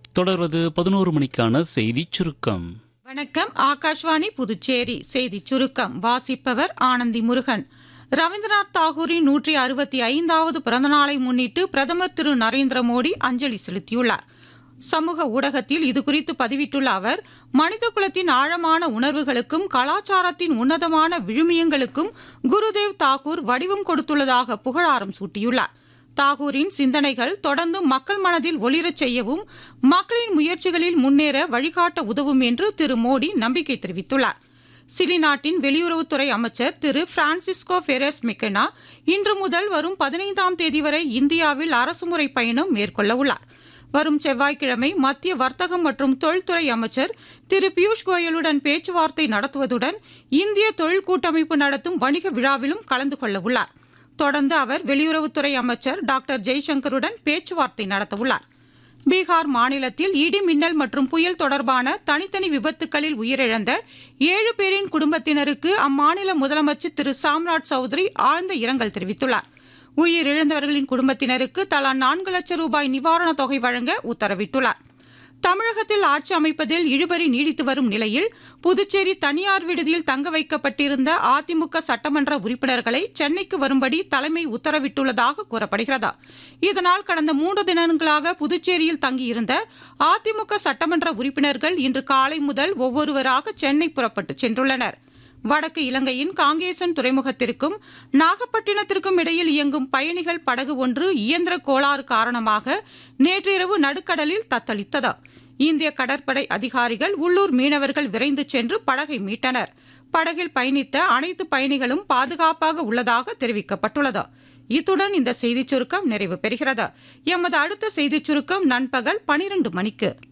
தொடர்வது 11 மணிக்கான செய்திச் சுருக்கம். வணக்கம். ஆகாஷ்வாணி புதுச்சேரி செய்திச் சுருக்கம் வாசிப்பவர் ஆனந்தி முருகன். ரவீந்திரநாத் தாகூரின் 165வது பிறந்தநாளை முன்னிட்டு பிரதமர் திரு நரேந்திர மோடி அஞ்சலி செலுத்தியுள்ளார். சமூக ஊடகத்தில் இதுகுறித்து பதிவிட்டுள்ள அவர், மனித குலத்தின் ஆழமான உணர்வுகளுக்கும் கலாச்சாரத்தின் உன்னதமான விழுமியங்களுக்கும் குருதேவ் தாகூர் வடிவம் கொடுத்துள்ளதாக புகழாரம் சூட்டியுள்ளார். தாகூரின் சிந்தனைகள் தொடர்ந்து மக்கள் மனதில் ஒளிரச் செய்யவும் மக்களின் முயற்சிகளில் முன்னேற வழிகாட்ட உதவும் என்று திரு மோடி நம்பிக்கை தெரிவித்துள்ளார். சிலி நாட்டின் வெளியுறவுத்துறை அமைச்சர் திரு பிரான்சிஸ்கோ ஃபெரஸ் மெக்கனா இன்று முதல் வரும் 15ஆம் தேதி வரை இந்தியாவில் அரசுமுறை பயணம் மேற்கொள்ள உள்ளார். வரும் செவ்வாய்க்கிழமை மத்திய வர்த்தகம் மற்றும் தொழில்துறை அமைச்சர் திரு பியூஷ் கோயலுடன் பேச்சுவார்த்தை நடத்துவதுடன் இந்திய தொழில் கூட்டமைப்பு நடத்தும் வணிக விழாவிலும் கலந்து கொள்ள உள்ளார். தொடர்ந்து அவர் வெளியுறவுத்துறை அமைச்சர் டாக்டர் ஜெய்சங்கருடன் பேச்சுவார்த்தை நடத்தவுள்ளார். பீகார் மாநிலத்தில் இடி மின்னல் மற்றும் புயல் தொடர்பான தனித்தனி விபத்துகளில் உயிரிழந்த 7 பேரின் குடும்பத்தினருக்கு அம்மாநில முதலமைச்சர் திரு சாம்ராட் சௌத்ரி ஆழ்ந்த இரங்கல் தெரிவித்துள்ளார். உயிரிழந்தவர்களின் குடும்பத்தினருக்கு தலா 4 லட்சம் ரூபாய் நிவாரணத் தொகை வழங்க உத்தரவிட்டுள்ளார். தமிழகத்தில் ஆட்சி அமைப்பதில் இழுபறி நீடித்து வரும் நிலையில் புதுச்சேரி தனியார் விடுதியில் தங்க வைக்கப்பட்டிருந்த அதிமுக சட்டமன்ற உறுப்பினர்களை சென்னைக்கு வரும்படி தலைமை உத்தரவிட்டுள்ளதாக கூறப்படுகிறது. இதனால் கடந்த 3 தினங்களாக புதுச்சேரியில் தங்கியிருந்த அதிமுக சட்டமன்ற உறுப்பினர்கள் இன்று காலை முதல் ஒவ்வொருவராக சென்னை புறப்பட்டு சென்றுள்ளனர். வடக்கு இலங்கையின் காங்கேசன் துறைமுகத்திற்கும் நாகப்பட்டினத்திற்கும் இடையில் இயங்கும் பயணிகள் படகு ஒன்று இயந்திர கோளாறு காரணமாக நேற்றிரவு நடுக்கடலில் தத்தளித்தது. இந்திய கடற்படை அதிகாரிகள் உள்ளூர் மீனவர்கள் விரைந்து சென்று படகை மீட்டனர். படகில் பயணித்த அனைத்து பயணிகளும் பாதுகாப்பாக உள்ளதாக தெரிவிக்கப்பட்டுள்ளது. இத்துடன் இந்த செய்திச் சுருக்கம் நிறைவு பெறுகிறது. எமது அடுத்த செய்திச் சுருக்கம் நண்பகல் 12 மணிக்கு.